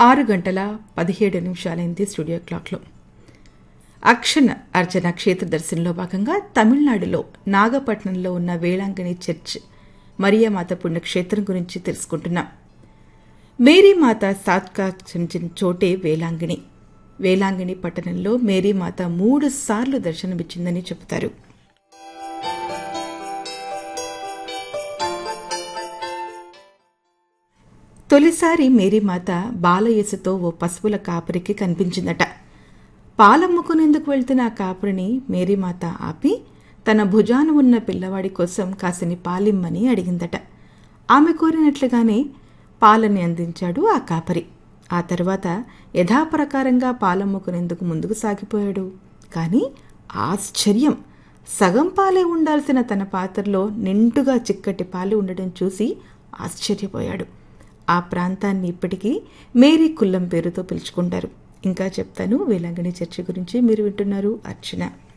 6:17 studio క్లాక్లో. అక్షణ అర్చన క్షేత్ర దర్శనంలో భాగంగా తమిళనాడులో నాగపట్నంలో ఉన్న వేళాంగణి చర్చ్ మరియమాత పుణ్యక్షేత్రం గురించి తెలుసుకుంటున్నాం. మేరీమాత సాక్షాత్కరించిన చోటే వేళాంగణి. వేళాంగణి పట్టణంలో మేరీమాత 3 సార్లు దర్శనమిచ్చిందని చెబుతారు. తొలిసారి మేరీమాత బాలయేసుతో ఓ పశువుల కాపరికి కనిపించిందట. పాలమ్ముకునేందుకు వెళ్తున్న ఆ కాపరిని మేరీమాత ఆపి తన భుజాన ఉన్న పిల్లవాడి కోసం కాసిని పాలిమ్మని అడిగిందట. ఆమె కోరినట్లుగానే పాలని అందించాడు ఆ కాపరి. ఆ తర్వాత యథాప్రకారంగా పాలమ్ముకునేందుకు ముందుకు సాగిపోయాడు. కానీ ఆశ్చర్యం, సగం పాలే ఉండాల్సిన తన పాత్రలో నిండుగా చిక్కటి పాలు ఉండడం చూసి ఆశ్చర్యపోయాడు. ఆ ప్రాంతాన్ని ఇప్పటికీ మేరీ కుల్లం పేరుతో పిలుచుకుంటారు. ఇంకా చెప్తాను వేళాంగణి చర్చి గురించి. మీరు వింటున్నారు అర్చన.